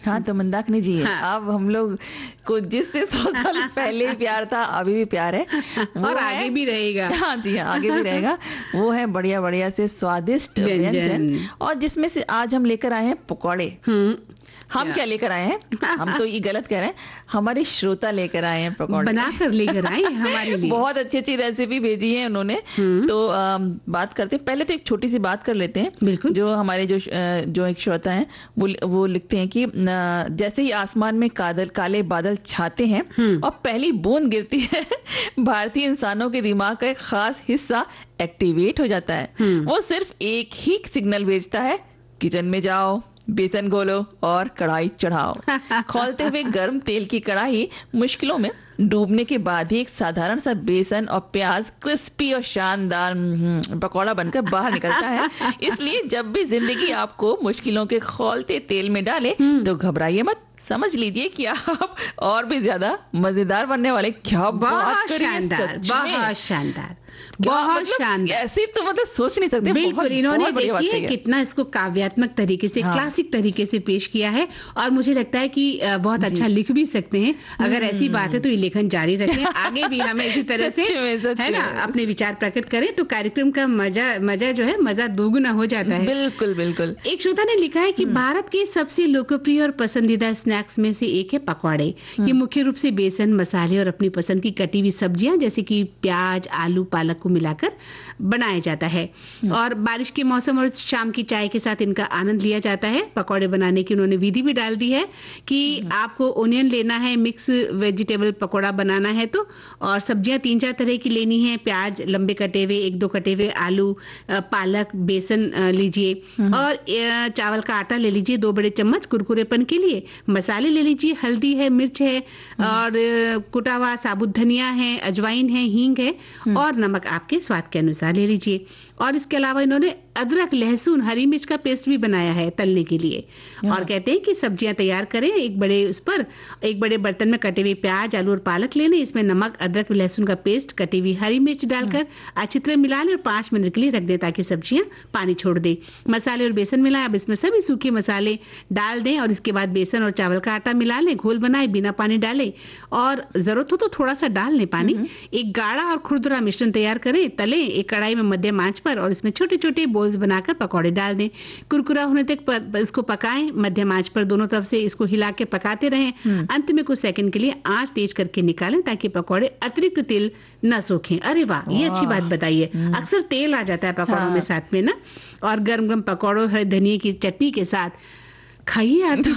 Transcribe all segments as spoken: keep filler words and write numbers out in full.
हाँ तो मंदाकिनी जी, हाँ। अब हम लोग को जिससे सौ साल पहले प्यार था अभी भी प्यार है और आगे भी रहेगा। हाँ जी हाँ, आगे भी रहेगा। वो है बढ़िया बढ़िया से स्वादिष्ट व्यंजन, और जिसमें से आज हम लेकर आए हैं पकौड़े। हम क्या लेकर आए हैं, हम तो ये गलत कह रहे हैं, हमारे श्रोता लेकर आए हैं पकौड़े, बनाकर लेकर आए हैं हमारे लिए। बहुत अच्छी अच्छी रेसिपी भेजी है उन्होंने। तो आ, बात करते हैं, पहले तो एक छोटी सी बात कर लेते हैं। बिल्कुल। जो हमारे जो जो एक श्रोता हैं वो वो लिखते हैं कि जैसे ही आसमान में कादल काले बादल छाते हैं और पहली बूंद गिरती है, भारतीय इंसानों के दिमाग का एक खास हिस्सा एक्टिवेट हो जाता है। वो सिर्फ एक ही सिग्नल भेजता है, किचन में जाओ, बेसन घोलो और कढ़ाई चढ़ाओ। खौलते हुए गर्म तेल की कढ़ाई मुश्किलों में डूबने के बाद ही एक साधारण सा बेसन और प्याज क्रिस्पी और शानदार पकौड़ा बनकर बाहर निकलता है। इसलिए जब भी जिंदगी आपको मुश्किलों के खौलते तेल में डाले तो घबराइए मत, समझ लीजिए कि आप और भी ज्यादा मजेदार बनने वाले। क्या बहुत शानदार, बहुत शानदार, बहुत शानदार। ऐसे तो मतलब सोच नहीं सकते। बिल्कुल, इन्होंने देखिए कितना इसको काव्यात्मक तरीके से, हाँ। क्लासिक तरीके से पेश किया है, और मुझे लगता है कि बहुत अच्छा लिख भी सकते हैं। अगर ऐसी बात है तो ये लेखन जारी रखें, आगे भी हमें इसी तरह से है ना अपने विचार प्रकट करें, तो कार्यक्रम का मजा मजा जो है मजा दोगुना हो जाता है। बिल्कुल बिल्कुल। एक श्रोता ने लिखा है कि भारत के सबसे लोकप्रिय और पसंदीदा स्नैक्स में से एक है पकौड़े। ये मुख्य रूप से बेसन, मसाले और अपनी पसंद की कटी हुई सब्जियां जैसे कि प्याज, आलू, पालक को मिलाकर बनाया जाता है, और बारिश के मौसम और शाम की चाय के साथ इनका आनंद लिया जाता है। पकौड़े बनाने की उन्होंने विधि भी डाल दी है कि आपको ओनियन लेना है, मिक्स वेजिटेबल पकौड़ा बनाना है तो, और सब्जियां तीन चार तरह की लेनी है, प्याज लंबे कटे हुए, एक दो कटे हुए आलू, पालक, बेसन लीजिए, और चावल का आटा ले लीजिए दो बड़े चम्मच कुरकुरेपन के लिए, मसाले ले लीजिए, हल्दी है, मिर्च है, और कुटा हुआ साबुत धनिया है, अजवाइन है, हींग है, और नमक आपके स्वाद के अनुसार ले लीजिए। और इसके अलावा इन्होंने अदरक, लहसुन, हरी मिर्च का पेस्ट भी बनाया है तलने के लिए। और कहते हैं कि सब्जियां तैयार करें, एक बड़े उस पर एक बड़े बर्तन में कटे हुए प्याज, आलू और पालक लेने, इसमें नमक, अदरक, लहसुन का पेस्ट, कटी हुई हरी मिर्च डालकर अच्छी तरह मिला लें और पांच मिनट के लिए रख दें ताकि सब्जियां पानी छोड़ दें। मसाले और बेसन मिलाएं, अब इसमें सभी सूखे मसाले डाल दें, और इसके बाद बेसन और चावल का आटा मिला लें, घोल बनाए बिना पानी डाले, और जरूरत हो तो थोड़ा सा डाल लें पानी। एक गाढ़ा और खुरदुरा मिश्रण तैयार करें, तलें एक कढ़ाई में मध्यम आंच पर, और इसमें छोटे छोटे बोल्स बनाकर पकौड़े डाल दें। कुरकुरा होने तक इसको पकाएं, मध्यम आंच पर दोनों तरफ से इसको हिला के पकाते रहें। अंत में कुछ सेकंड के लिए आंच तेज करके निकालें ताकि पकौड़े अतिरिक्त तेल न सोखें। अरे वाह, ये अच्छी बात बताइए। अक्सर तेल आ जाता है पकौड़ों में साथ में ना, और गर्म गर्म पकौड़ों हरे धनिए की चटनी के साथ खाइए आरती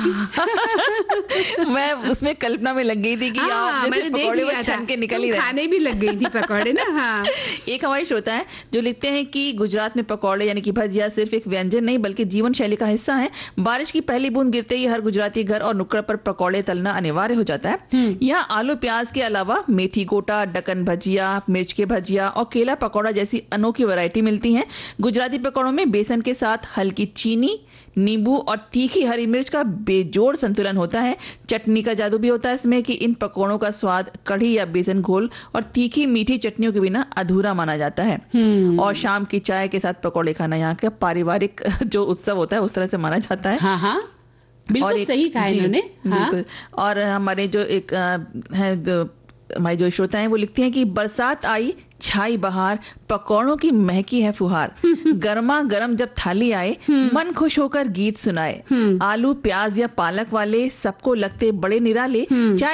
जी। मैं उसमें कल्पना में लग गई थी कि आप जैसे पकौड़े वो छन के निकल ही रहे, खाने भी लग गई थी पकौड़े ना। हाँ। एक हमारे श्रोता है जो लिखते हैं कि गुजरात में पकौड़े यानी कि भजिया सिर्फ एक व्यंजन नहीं बल्कि जीवन शैली का हिस्सा है। बारिश की पहली बूंद गिरते ही हर गुजराती घर और नुक्कड़ पर पकौड़े तलना अनिवार्य हो जाता है। यहाँ आलू प्याज के अलावा मेथी गोटा, डकन भजिया, मिर्च के भजिया और केला पकौड़ा जैसी अनोखी वैरायटी मिलती है। गुजराती पकौड़ों में बेसन के साथ हल्की चीनी, नींबू और तीखी हरी मिर्च का बेजोड़ संतुलन होता है। चटनी का जादू भी होता है इसमें कि इन पकौड़ों का स्वाद कढ़ी या बेसन घोल और तीखी मीठी चटनियों के बिना अधूरा माना जाता है। और शाम की चाय के साथ पकौड़े खाना यहाँ का पारिवारिक जो उत्सव होता है उस तरह से माना जाता है। हाँ हाँ, बिल्कुल सही कहा इन्होंने। हाँ। और हमारे जो एक है हमारे जो श्रोता हैं वो लिखते हैं कि बरसात आई, छाई बहार, पकौड़ों की महकी है फुहार, गर्मा गर्म जब थाली आए, मन खुश होकर गीत सुनाए, आलू प्याज या पालक वाले सबको लगते बड़े निराले, चाहे